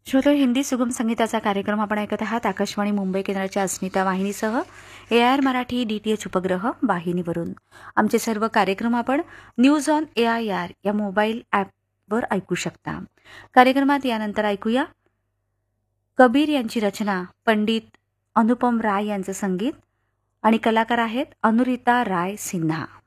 श्रोतो, हिंदी सुगम संगीताचा कार्यक्रम आपण ऐकत आहात आकाशवाणी मुंबई केंद्राच्या अस्मिता वाहिनीसह AIR मराठी DTH उपग्रह वाहिनीवरून. आमचे सर्व कार्यक्रम आपण न्यूज ऑन AIR या मोबाईल ॲपवर ऐकू शकता. कार्यक्रमात यानंतर ऐकूया कबीर यांची रचना, पंडित अनुपम राय यांचं संगीत आणि कलाकार आहेत अनुरिता राय सिन्हा.